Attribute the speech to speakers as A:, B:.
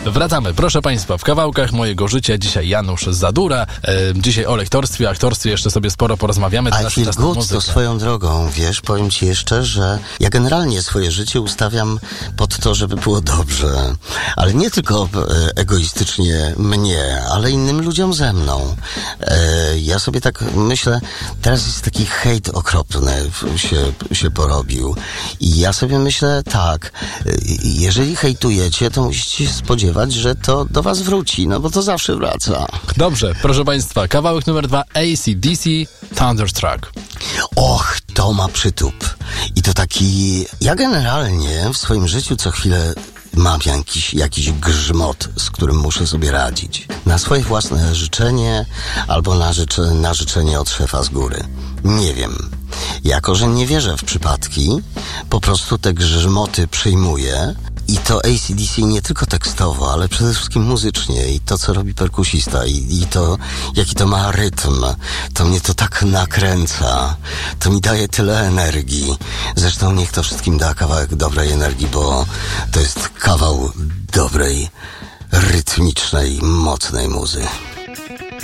A: Wracamy, proszę Państwa, w kawałkach mojego życia. Dzisiaj Janusz Zadura, dzisiaj o lektorstwie, aktorstwie jeszcze sobie sporo porozmawiamy.
B: I feel good to swoją drogą, wiesz, powiem ci jeszcze, że ja generalnie swoje życie ustawiam pod to, żeby było dobrze. Ale nie tylko egoistycznie mnie, ale innym ludziom ze mną. Ja sobie tak myślę, teraz jest taki hejt okropny się porobił. I ja sobie myślę tak, jeżeli hejtujecie, to musicie się spodziewać, że to do was wróci, no bo to zawsze wraca.
A: Dobrze, proszę Państwa, kawałek numer 2, AC/DC, Thunderstruck.
B: Och, to ma przytup. I to taki... Ja generalnie w swoim życiu co chwilę mam jakiś grzmot, z którym muszę sobie radzić. Na swoje własne życzenie albo na życzenie od szefa z góry. Nie wiem. Jako że nie wierzę w przypadki, po prostu te grzmoty przyjmuję. I to AC/DC nie tylko tekstowo, ale przede wszystkim muzycznie. I to, co robi perkusista. I to, jaki to ma rytm. To mnie to tak nakręca. To mi daje tyle energii. Zresztą niech to wszystkim da kawałek dobrej energii, bo to jest kawał dobrej, rytmicznej, mocnej muzy.